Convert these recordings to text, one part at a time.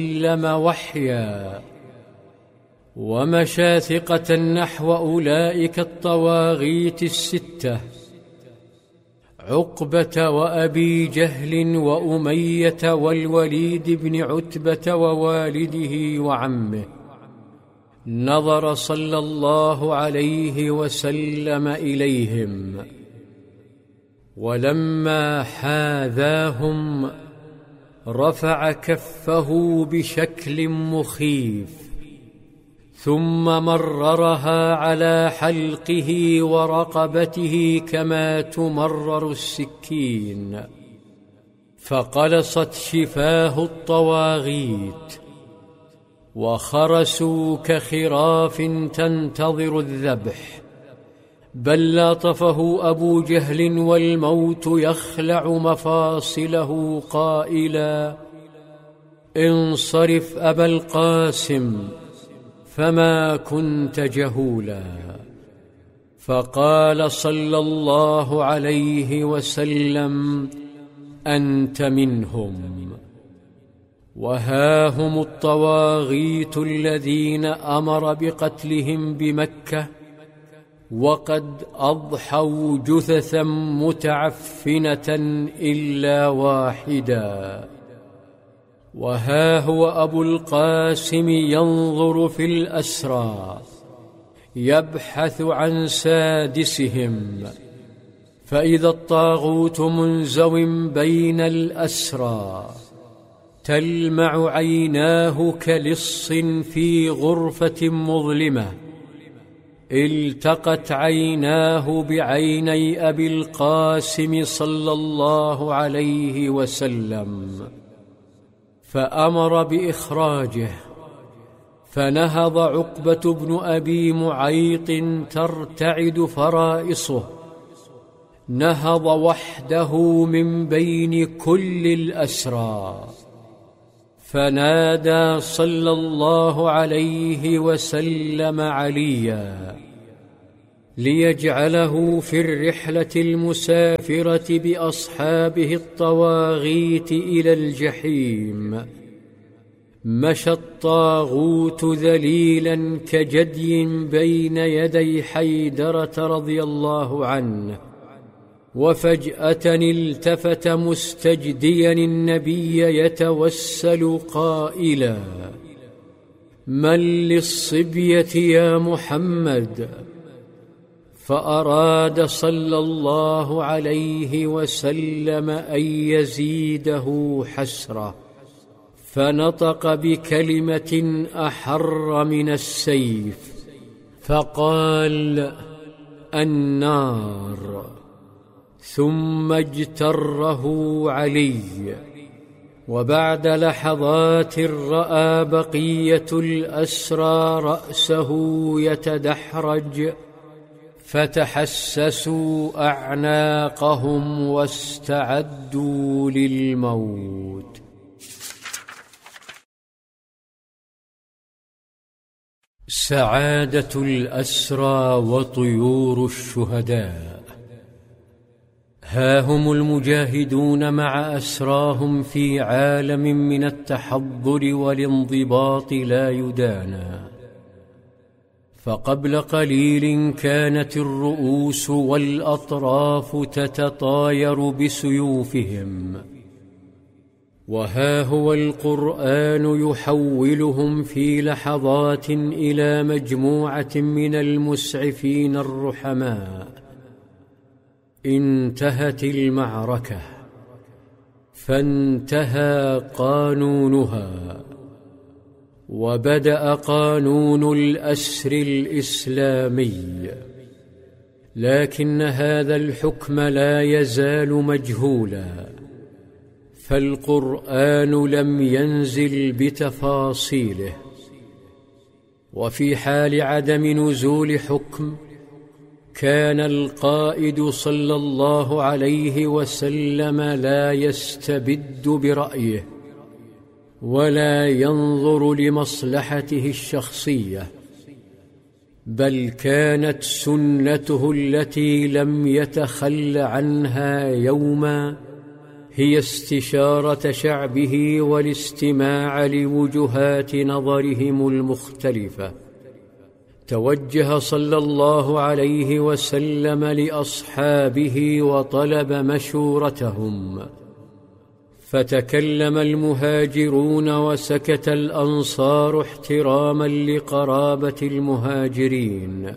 وسلم وحيا، ومشى ثقة نحو أولئك الطواغيت الستة: عقبة وأبي جهل وأمية والوليد بن عتبة ووالده وعمه. نظر صلى الله عليه وسلم إليهم، ولما حاذاهم رفع كفه بشكل مخيف، ثم مررها على حلقه ورقبته كما تمرر السكين، فقلصت شفاه الطواغيت، وخرسوا كخراف تنتظر الذبح. بل لاطفه أبو جهل والموت يخلع مفاصله قائلا: انصرف أبا القاسم، فما كنت جهولا. فقال صلى الله عليه وسلم: أنت منهم. وها هم الطواغيت الذين أمر بقتلهم بمكة، وقد أضحوا جثثا متعفنة إلا واحدا. وها هو أبو القاسم ينظر في الأسرى يبحث عن سادسهم، فإذا الطاغوت منزو بين الأسرى، تلمع عيناه كلص في غرفة مظلمة. التقت عيناه بعيني أبي القاسم صلى الله عليه وسلم، فأمر بإخراجه. فنهض عقبة بن أبي معيط ترتعد فرائصه، نهض وحده من بين كل الأسرى، فنادى صلى الله عليه وسلم عليا ليجعله في الرحلة المسافرة بأصحابه الطواغيت إلى الجحيم. مشى الطاغوت ذليلا كجدي بين يدي حيدرة رضي الله عنه، وفجأة التفت مستجديا النبي يتوسل قائلا: من للصبية يا محمد؟ فأراد صلى الله عليه وسلم أن يزيده حسرة، فنطق بكلمة أحر من السيف، فقال: النار. ثم اجتره علي، وبعد لحظات رأى بقية الأسرى رأسه يتدحرج، فتحسسوا أعناقهم واستعدوا للموت. سعادة الأسرى وطيور الشهداء. ها هم المجاهدون مع أسراهم في عالم من التحضر والانضباط لا يدانى. فقبل قليل كانت الرؤوس والأطراف تتطاير بسيوفهم، وها هو القرآن يحولهم في لحظات إلى مجموعة من المسعفين الرحماء. انتهت المعركة، فانتهى قانونها، وبدأ قانون الأسر الإسلامي. لكن هذا الحكم لا يزال مجهولا، فالقرآن لم ينزل بتفاصيله. وفي حال عدم نزول حكم، كان القائد صلى الله عليه وسلم لا يستبد برأيه ولا ينظر لمصلحته الشخصية، بل كانت سنته التي لم يتخل عنها يوما هي استشارة شعبه والاستماع لوجهات نظرهم المختلفة. توجه صلى الله عليه وسلم لأصحابه وطلب مشورتهم، فتكلم المهاجرون وسكت الأنصار احتراما لقرابة المهاجرين،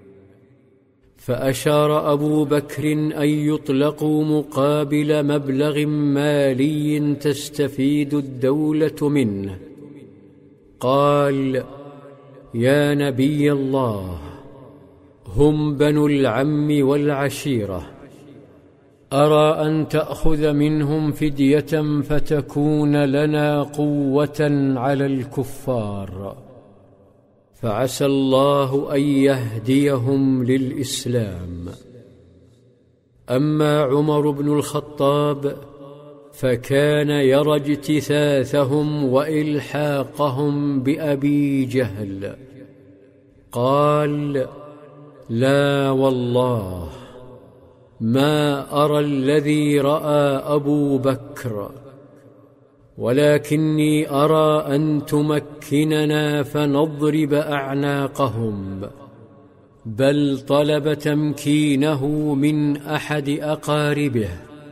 فأشار أبو بكر أن يطلقوا مقابل مبلغ مالي تستفيد الدولة منه. قال: يا نبي الله، هم بنو العم والعشيرة، أرى أن تأخذ منهم فدية فتكون لنا قوة على الكفار، فعسى الله أن يهديهم للإسلام. أما عمر بن الخطاب فكان يرى اجتثاثهم وإلحاقهم بأبي جهل. قال: لا والله، ما أرى الذي رأى أبو بكر، ولكني أرى أن تمكننا فنضرب أعناقهم، بل طلب تمكينه من أحد أقاربه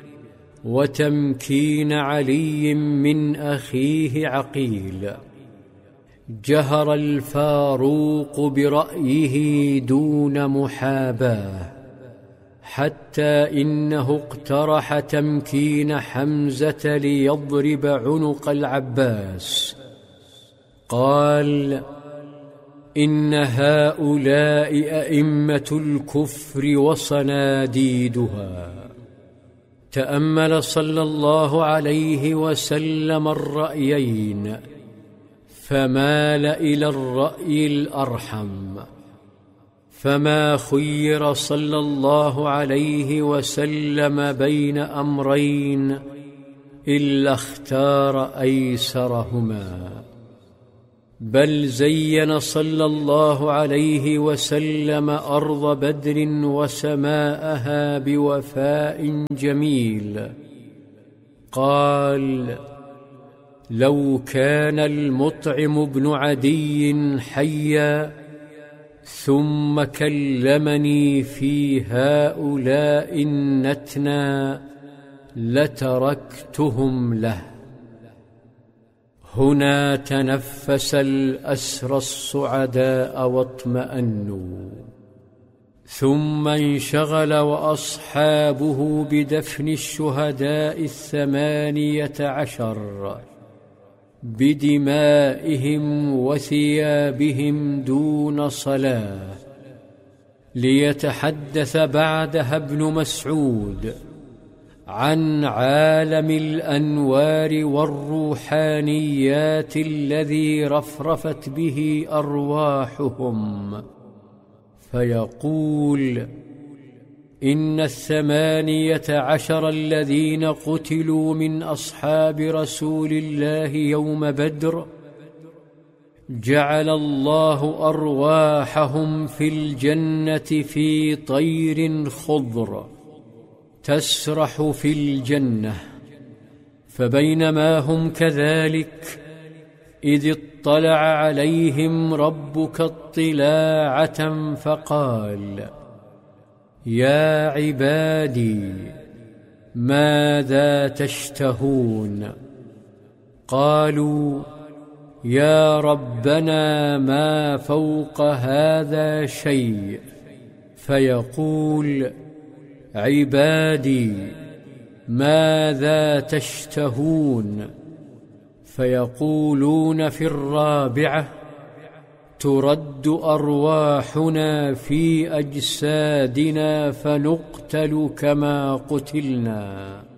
وتمكين علي من أخيه عقيل. جهر الفاروق برأيه دون محاباة، حتى إنه اقترح تمكين حمزة ليضرب عنق العباس. قال: إن هؤلاء أئمة الكفر وصناديدها. تأمل صلى الله عليه وسلم الرأيين فمال إلى الرأي الأرحم، فما خير صلى الله عليه وسلم بين أمرين إلا اختار أيسرهما، بل زين صلى الله عليه وسلم أرض بدر وسماءها بوفاء جميل. قال: لو كان المطعم بن عدي حيا ثم كلمني في هؤلاء النتنى لتركتهم له. هنا تنفس الأسرى السعداء واطمأنوا، ثم انشغل وأصحابه بدفن الشهداء 18 بدمائهم وثيابهم دون صلاة، ليتحدث بعدها ابن مسعود عن عالم الأنوار والروحانيات الذي رفرفت به أرواحهم، فيقول: إن 18 الذين قتلوا من أصحاب رسول الله يوم بدر جعل الله أرواحهم في الجنة في طير خضر تسرح في الجنة. فبينما هم كذلك إذ اطلع عليهم ربك اطلاعة فقال: يا عبادي ماذا تشتهون؟ قالوا: يا ربنا ما فوق هذا شيء. فيقول: عبادي ماذا تشتهون؟ فيقولون في الرابعة: ترد أرواحنا في أجسادنا فنقتل كما قتلنا.